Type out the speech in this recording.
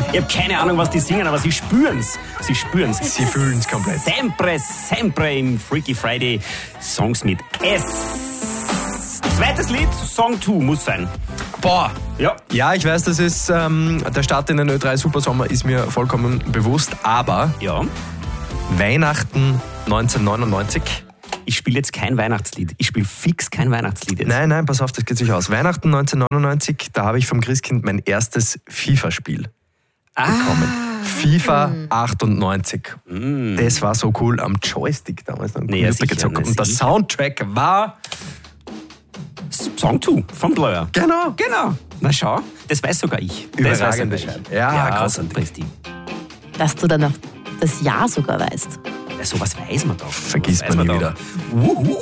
Ich habe keine Ahnung, was die singen, aber sie spüren's. Sie spüren's. Sie fühlen's komplett. Sempre im Freaky Friday Songs mit S. Zweites Lied, Song 2 muss sein. Boah. Ja. Ja, ich weiß, das ist der Start in den Ö3 Supersommer ist mir vollkommen bewusst, aber Ja. Weihnachten 1999. Ich spiele jetzt kein Weihnachtslied. Ich spiele fix kein Weihnachtslied jetzt. Nein, pass auf, das geht sich aus. Weihnachten 1999, da habe ich vom Christkind mein erstes FIFA-Spiel bekommen. FIFA 98. Das war so cool am Joystick damals. Am Nee, ja, Computer sicher, gezockt. ne, Und der sicher. Soundtrack war... Song 2 von Blur. Genau. Genau. Na schau, das weiß sogar ich. Das weiß Überragende sogar ich. Scheibe. Ja, großartig. Christi. Dass du dann noch das Jahr sogar weißt. Ja, sowas weiß man doch. Vergisst Sowas man weiß nie doch. wieder.